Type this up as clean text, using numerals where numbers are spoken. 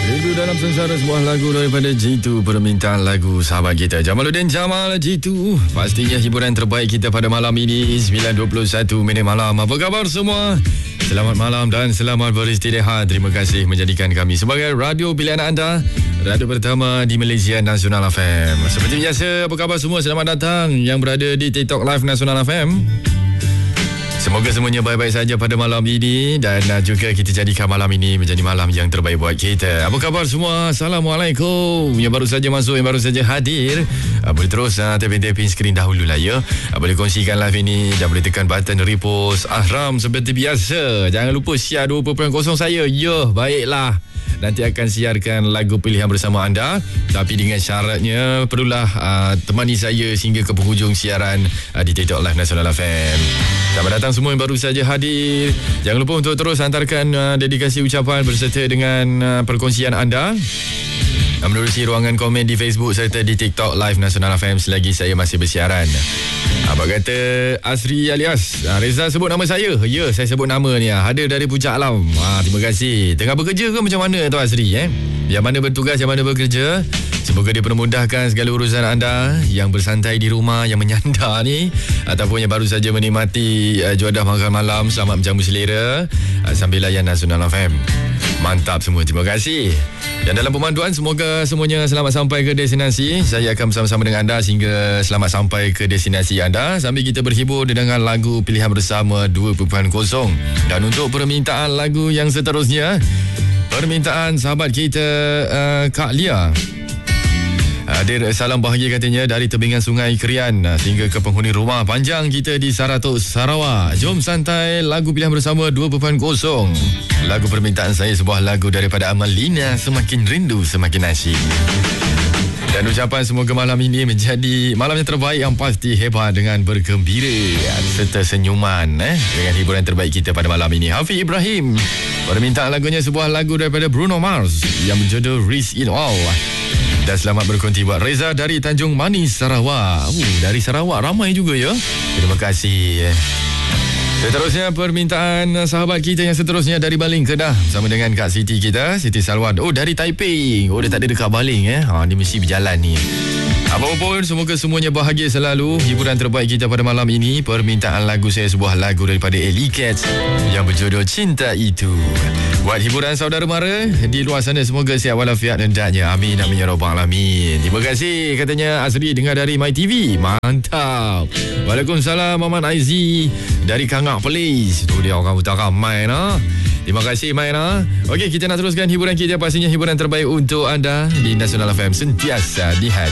Rindu dalam sengsara, sebuah lagu daripada Jitu, permintaan lagu sahabat kita Jamaluddin Jamal Jitu. Pastinya hiburan terbaik kita pada malam ini 9.21 minit malam. Apa khabar semua? Selamat malam dan selamat beristirahat. Terima kasih menjadikan kami sebagai radio pilihan anda, radio pertama di Malaysia Nasional FM. Seperti biasa, apa khabar semua? Selamat datang yang berada di TikTok Live Nasional FM. Semoga semuanya baik-baik saja pada malam ini dan juga kita jadikan malam ini menjadi malam yang terbaik buat kita. Apa khabar semua? Assalamualaikum. Yang baru saja masuk, yang baru saja hadir, boleh terus tapin skrin dahulu lah ya. Boleh kongsikan live ini dan boleh tekan button repost Ahram seperti biasa. Jangan lupa share 2.0 saya. Ya, baiklah. Nanti akan siarkan lagu pilihan bersama anda, tapi dengan syaratnya perlulah temani saya sehingga ke penghujung siaran di TikTok Live Nasional FM. Selamat datang semua yang baru saja hadir. Jangan lupa untuk terus hantarkan dedikasi ucapan berserta dengan perkongsian anda menerusi ruangan komen di Facebook serta di TikTok Live Nasional FM selagi saya masih bersiaran. Abang kata Asri alias Reza sebut nama saya. Ya, saya sebut nama ni. Hadir dari Puncak Alam. Terima kasih. Tengah bekerja ke macam mana tu Asri? Yang mana bertugas, yang mana bekerja, semoga dia memudahkan segala urusan anda yang bersantai di rumah, yang menyandar ni, ataupun yang baru saja menikmati juadah makan malam. Selamat menjamu selera sambil layan Nasional FM. Mantap semua, terima kasih. Dan dalam pemanduan, semoga semuanya selamat sampai ke destinasi. Saya akan bersama-sama dengan anda sehingga selamat sampai ke destinasi anda sambil kita berhibur dengan lagu pilihan bersama 2.0. Dan untuk permintaan lagu yang seterusnya, permintaan sahabat kita Kak Lia. Hadir salam bahagia katanya dari tebingan Sungai Kerian sehingga ke penghuni rumah panjang kita di Saratok, Sarawak. Jom santai, lagu pilihan bersama 2.0. Lagu permintaan saya sebuah lagu daripada Amalina, Semakin Rindu Semakin Asyik. Dan ucapan semoga malam ini menjadi malam yang terbaik yang pasti hebat dengan bergembira serta senyuman dengan hiburan terbaik kita pada malam ini. Hafiz Ibrahim, permintaan lagunya sebuah lagu daripada Bruno Mars yang berjudul Risk It All. Dan selamat berkonti buat Reza dari Tanjung Manis, Sarawak. Dari Sarawak ramai juga ya. Terima kasih. Seterusnya permintaan sahabat kita yang seterusnya dari Baling, Kedah, bersama dengan Kak Siti kita, Siti Salwan. Dari Taipei. Dia tak ada dekat Baling Dia mesti berjalan ni. Apapun, semoga semuanya bahagia selalu. Hiburan terbaik kita pada malam ini, permintaan lagu saya sebuah lagu daripada Ellie Cats yang berjudul Cinta Itu. Buat hiburan saudara mara di luar sana, semoga sihat walafiat hendaknya. Amin, amin ya rabbal alamin. Terima kasih katanya Azri dengar dari My TV. Mantap. Waalaikumsalam Muhammad Aizi dari Kangak Place. Tu dia orang utara main Terima kasih Maina. Okey, kita nak teruskan hiburan kita, pastinya hiburan terbaik untuk anda di Nasional FM, sentiasa di hati.